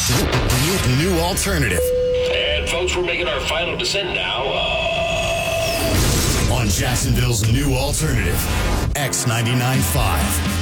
New alternative. And folks, we're making our final descent now. On Jacksonville's new alternative, X99.5.